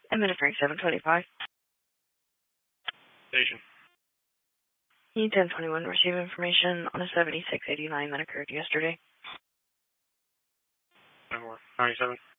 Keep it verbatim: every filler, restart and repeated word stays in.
I'm in a Frank seven twenty-five. Station. E ten twenty-one, receive information on a seventy-six eighty-nine that occurred yesterday. ninety-seven.